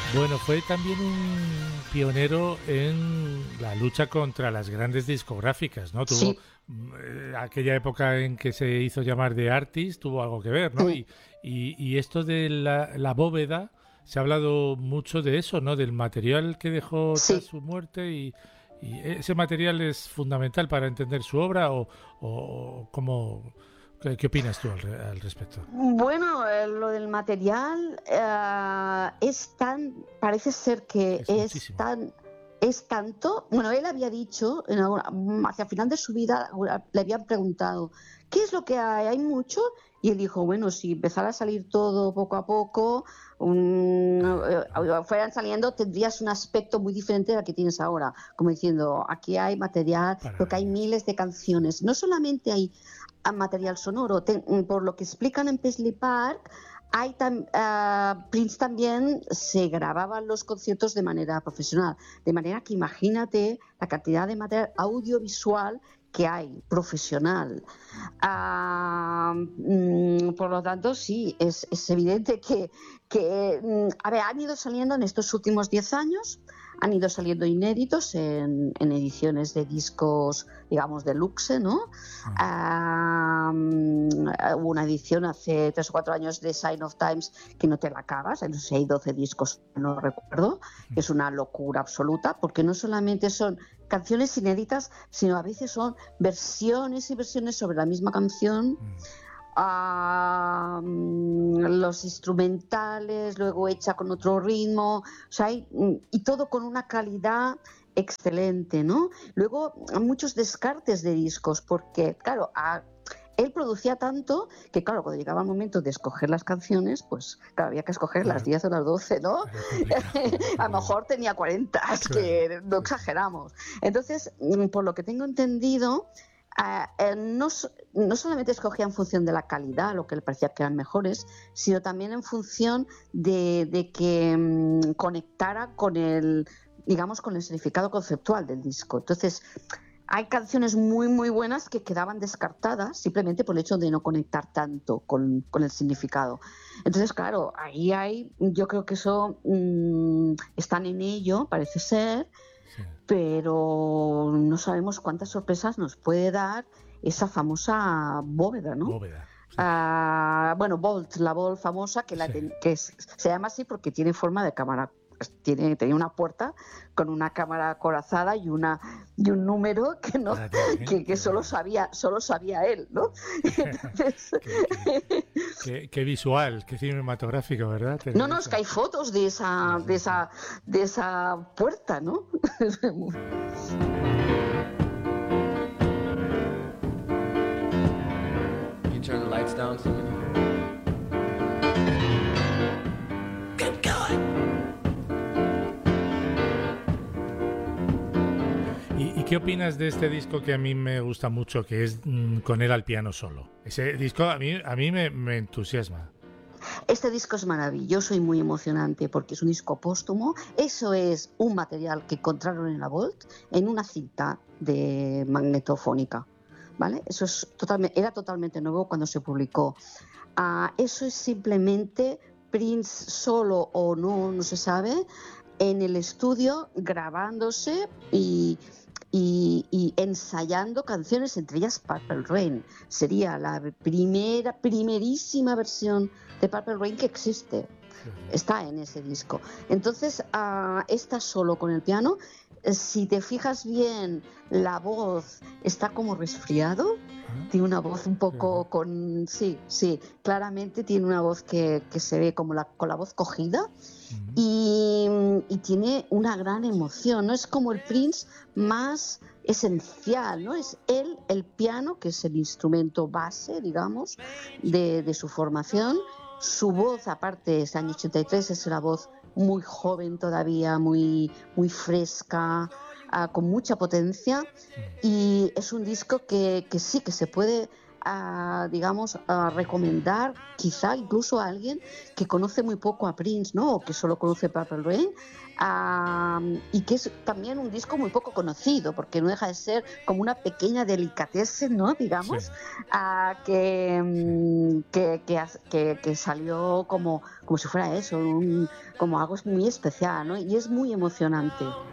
Bueno, fue también un pionero en la lucha contra las grandes discográficas, ¿no? Tuvo Sí, aquella época en que se hizo llamar The Artist, tuvo algo que ver, ¿no? sí, Y esto de la bóveda, se ha hablado mucho de eso, ¿no? Del material que dejó tras sí. su muerte y ese material es fundamental para entender su obra o cómo, ¿qué opinas tú al respecto? Bueno, lo del material parece ser que Es muchísimo. es tanto, bueno, él había dicho, hacia el final de su vida, le habían preguntado, ¿qué es lo que hay? ¿Hay mucho? Y él dijo, bueno, si empezara a salir todo poco a poco, fueran saliendo, tendrías un aspecto muy diferente al que tienes ahora. Como diciendo, aquí hay material, Para porque hay años. miles de canciones. No solamente hay a material sonoro. Por lo que explican en Paisley Park, Prince también se grababan los conciertos de manera profesional, de manera que imagínate la cantidad de material audiovisual que hay, profesional. Por lo tanto, sí, es evidente a ver, han ido saliendo en estos últimos 10 años, han ido saliendo inéditos en ediciones de discos, digamos, deluxe, ¿no? Hubo una edición hace 3 o 4 años de Sign of Times que no te la acabas, no sé si hay 12 discos, no recuerdo, es una locura absoluta, porque no solamente son canciones inéditas, sino a veces son versiones y versiones sobre la misma canción, los instrumentales, luego hecha con otro ritmo, o sea, y todo con una calidad excelente, ¿no? Luego, muchos descartes de discos, porque, claro, él producía tanto que, claro, cuando llegaba el momento de escoger las canciones, pues, claro, había que escoger las Claro, 10 o las 12, ¿no? era complicado, era A lo complicado. mejor tenía 40, es Claro, que no sí, sí. exageramos. Entonces, por lo que tengo entendido, no solamente escogía en función de la calidad, lo que le parecía que eran mejores, sino también en función de que conectara con digamos, con el significado conceptual del disco. Entonces, hay canciones muy, muy buenas que quedaban descartadas simplemente por el hecho de no conectar tanto con el significado. Entonces, claro, yo creo que eso están en ello, parece ser, Sí. pero no sabemos cuántas sorpresas nos puede dar esa famosa bóveda, ¿no? Bóveda. Sí. Bueno, Bolt, la Bolt famosa, Sí. se llama así porque tiene forma de cámara. Tenía una puerta con una cámara acorazada y un número que no Ah, qué bien, que qué bien. solo sabía él, ¿no? Entonces, qué, qué, qué visual, qué cinematográfico, ¿verdad? no, Tener no, es que eso. hay fotos Sí, sí, sí. de esa puerta, ¿no? Can you turn the lights down, somebody? Good God. ¿Y qué opinas de este disco que a mí me gusta mucho, que es con él al piano solo? Ese disco a mí me entusiasma. Este disco es maravilloso y muy emocionante porque es un disco póstumo. Eso es un material que encontraron en la Volt en una cinta de magnetofónica. ¿Vale? Era totalmente nuevo cuando se publicó. Eso es simplemente Prince solo o no, no se sabe, en el estudio grabándose y ensayando canciones, entre ellas Purple Rain. Sería la primerísima versión de Purple Rain que existe. Fíjate. Está en ese disco. Entonces, está solo con el piano. Si te fijas bien, la voz está como resfriado. Ah, Tiene una voz un fíjate. poco con... Sí, sí, claramente tiene una voz que se ve como con la voz cogida Mm, y, y tiene una gran emoción, ¿no? Es como el Prince más esencial, ¿no? Es él, el piano, que es el instrumento base, digamos, de su formación. Su voz, aparte, es año 83, es una voz muy joven todavía, muy, muy fresca, con mucha potencia. mm. Y es un disco que sí, que se puede digamos, a recomendar quizá incluso a alguien que conoce muy poco a Prince, ¿no? O que solo conoce Purple Rain, y que es también un disco muy poco conocido, porque no deja de ser como una pequeña delicatessen, ¿no? Digamos, Sí. que salió como si fuera eso, como algo muy especial, ¿no? Y es muy emocionante.